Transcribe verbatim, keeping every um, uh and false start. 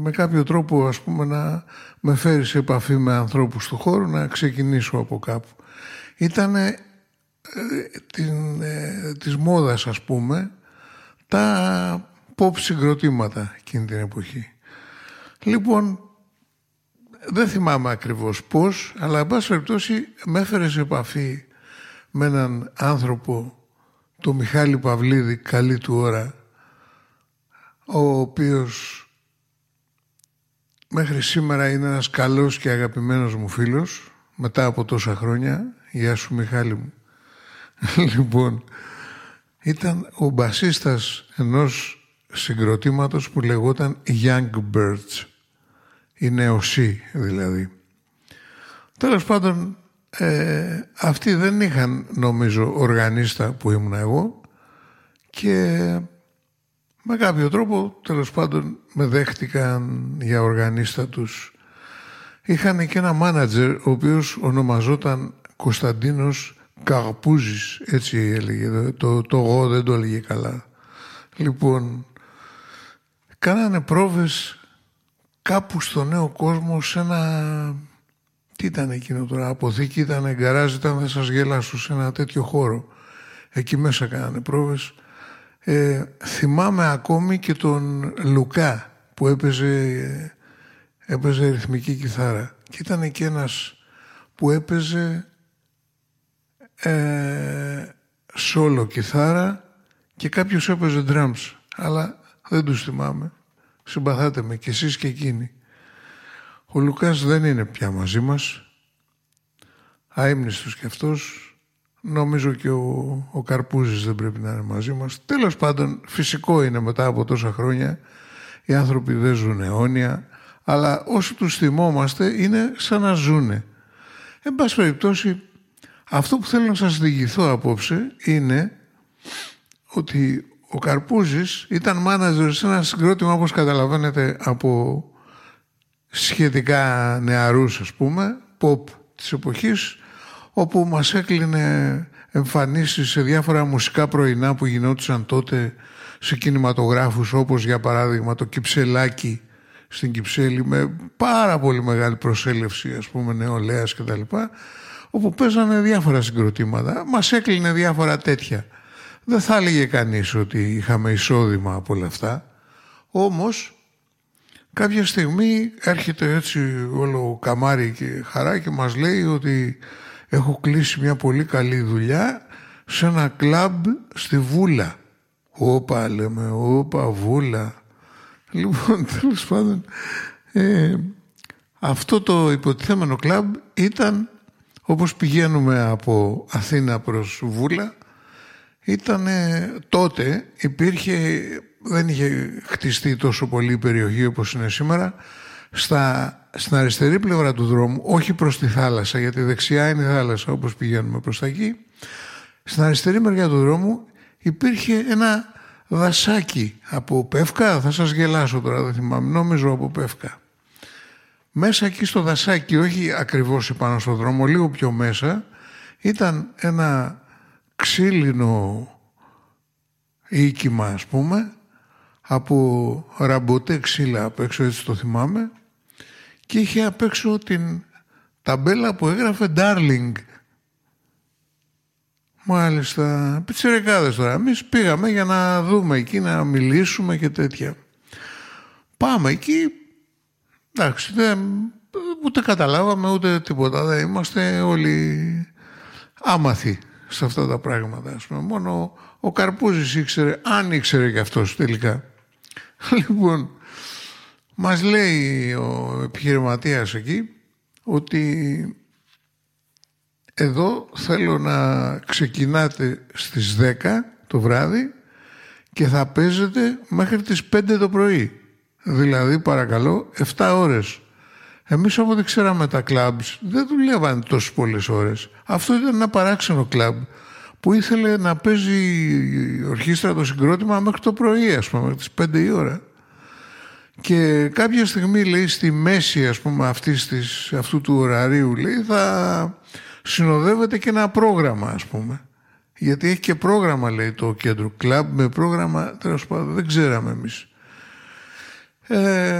με κάποιο τρόπο, ας πούμε, να με φέρει σε επαφή με ανθρώπους του χώρου, να ξεκινήσω από κάπου. Ήτανε ε, την, ε, της μόδας, ας πούμε, τα pop συγκροτήματα εκείνη την εποχή. Λοιπόν, δεν θυμάμαι ακριβώς πώς, αλλά εν πάση περιπτώσει με έφερε σε επαφή με έναν άνθρωπο, το Μιχάλη Παυλίδη, καλή του ώρα, ο οποίος μέχρι σήμερα είναι ένας καλός και αγαπημένος μου φίλος, μετά από τόσα χρόνια. Γεια σου Μιχάλη μου. Λοιπόν, ήταν ο μπασίστας ενός συγκροτήματος που λεγόταν Young Birds, η νεοσύ δηλαδή. Τέλος πάντων, ε, αυτοί δεν είχαν, νομίζω, οργανίστα που ήμουν εγώ και με κάποιο τρόπο, τέλος πάντων, με δέχτηκαν για οργανίστα τους. Είχαν και ένα μάνατζερ, ο οποίος ονομαζόταν Κωνσταντίνος Καρπούζης, έτσι έλεγε, το, το εγώ δεν το έλεγε καλά. Λοιπόν, κάνανε πρόβες κάπου στο Νέο Κόσμο, σε ένα, τι ήταν εκείνο τώρα, αποθήκη ήταν, γκαράζ ήταν, δεν σας γελάσω, σε ένα τέτοιο χώρο. Εκεί μέσα κάνανε πρόβες. Ε, θυμάμαι ακόμη και τον Λουκά που έπαιζε, έπαιζε ρυθμική κιθάρα. Και ήταν και ένας που έπαιζε ε, σόλο κιθάρα και κάποιος έπαιζε drums, αλλά δεν τους θυμάμαι. Συμπαθάτε με κι εσείς και εκείνοι. Ο Λουκάς δεν είναι πια μαζί μας, αείμνηστος κι αυτός. Νομίζω και ο, ο Καρπούζης δεν πρέπει να είναι μαζί μας. Τέλος πάντων, φυσικό είναι μετά από τόσα χρόνια. Οι άνθρωποι δεν ζουν αιώνια, αλλά όσο τους θυμόμαστε είναι σαν να ζουνε. Εν πάση περιπτώσει, αυτό που θέλω να σας διηγηθώ απόψε είναι ότι ο Καρπούζης ήταν μάνατζερ σε ένα συγκρότημα, όπως καταλαβαίνετε, από σχετικά νεαρούς, ας πούμε, pop της εποχής, όπου μας έκλεινε εμφανίσεις σε διάφορα μουσικά πρωινά που γινόντουσαν τότε σε κινηματογράφους, όπως για παράδειγμα το Κυψελάκι στην Κυψέλη, με πάρα πολύ μεγάλη προσέλευση, ας πούμε, νεολαίας και τα λοιπά, όπου παίζανε διάφορα συγκροτήματα. Μας έκλεινε διάφορα τέτοια. Δεν θα έλεγε κανείς ότι είχαμε εισόδημα από όλα αυτά. Όμως κάποια στιγμή έρχεται έτσι όλο καμάρι και χαρά και μας λέει ότι έχω κλείσει μια πολύ καλή δουλειά σε ένα κλαμπ στη Βούλα. Όπα, λέμε, όπα, Βούλα. Λοιπόν, τέλος πάντων, ε, αυτό το υποτιθέμενο κλαμπ ήταν, όπως πηγαίνουμε από Αθήνα προς Βούλα, ήταν τότε, υπήρχε, δεν είχε χτιστεί τόσο πολύ η περιοχή όπως είναι σήμερα, στα, στην αριστερή πλευρά του δρόμου, όχι προς τη θάλασσα, γιατί δεξιά είναι η θάλασσα όπως πηγαίνουμε προς τα εκεί, στην αριστερή μεριά του δρόμου υπήρχε ένα δασάκι από πεύκα, θα σας γελάσω τώρα, δεν θυμάμαι, νόμιζω από πεύκα. Μέσα εκεί στο δασάκι, όχι ακριβώς επάνω στο δρόμο, λίγο πιο μέσα, ήταν ένα ξύλινο οίκημα, ας πούμε, από ραμποτέ ξύλα απ' έξω, έτσι το θυμάμαι, και είχε απ' έξω την ταμπέλα που έγραφε Darling. Μάλιστα, πιτσιρικάδες τώρα. Εμείς πήγαμε για να δούμε εκεί, να μιλήσουμε και τέτοια. Πάμε εκεί, εντάξει, δεν, ούτε καταλάβαμε ούτε τίποτα, δεν είμαστε όλοι άμαθοι σε αυτά τα πράγματα, ας πούμε. Μόνο ο Καρπούζης ήξερε, αν ήξερε και αυτός τελικά. Λοιπόν, μας λέει ο επιχειρηματίας εκεί ότι εδώ θέλω να ξεκινάτε στις δέκα το βράδυ και θα παίζετε μέχρι τις πέντε το πρωί. Δηλαδή, παρακαλώ, επτά ώρες. Εμείς από ό,τι ξέραμε τα κλαμπς δεν δουλεύαν τόσες πολλές ώρες. Αυτό ήταν ένα παράξενο κλαμπ που ήθελε να παίζει η ορχήστρα το συγκρότημα μέχρι το πρωί, ας πούμε, μέχρι τις πέντε η ώρα. Και κάποια στιγμή, λέει, στη μέση, ας πούμε, αυτής της, αυτού του ωραρίου, λέει, θα συνοδεύεται και ένα πρόγραμμα, ας πούμε. Γιατί έχει και πρόγραμμα, λέει, το κέντρο κλαμπ, με πρόγραμμα, τέλος πάντων, δεν ξέραμε εμείς. Ε,